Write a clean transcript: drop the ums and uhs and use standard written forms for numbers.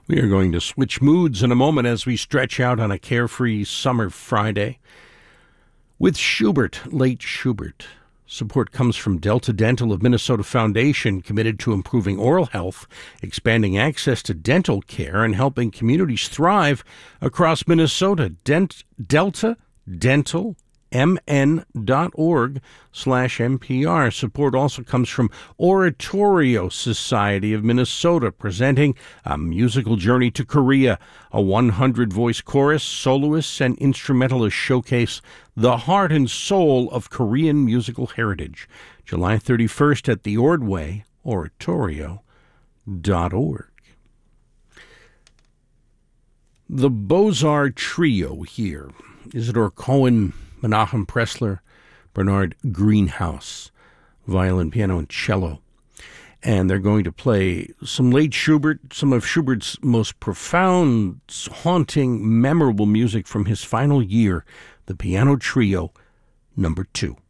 We are going to switch moods in a moment as we stretch out on a carefree summer Friday. With Schubert, late Schubert. Support comes from Delta Dental of Minnesota Foundation, committed to improving oral health, expanding access to dental care, and helping communities thrive across Minnesota. Delta Dental mn.org/NPR. Support also comes from Oratorio Society of Minnesota, presenting A Musical Journey to Korea. A 100-voice chorus, soloists, and instrumentalists showcase the heart and soul of Korean musical heritage. July 31st at the Ordway, oratorio.org. The Beaux-Arts Trio here. Isidore Cohen, Menachem Pressler, Bernard Greenhouse, violin, piano, and cello. And they're going to play some late Schubert, some of Schubert's most profound, haunting, memorable music from his final year, the Piano Trio, number 2.